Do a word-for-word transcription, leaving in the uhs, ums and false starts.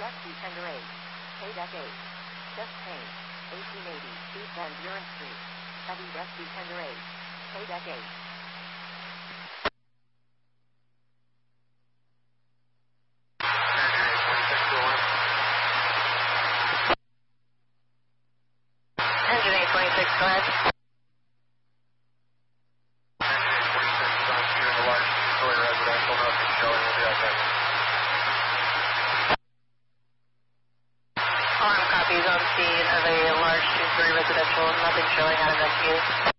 S D Tender eight. K-Deck eight. Chest pain. eighteen eighty. East End Urine Street. Heavy S D Tender eight. K-Deck eight. Engine eight twenty-six, go ahead. Alarm copies on scene of a large two-story residential, nothing showing out of S U.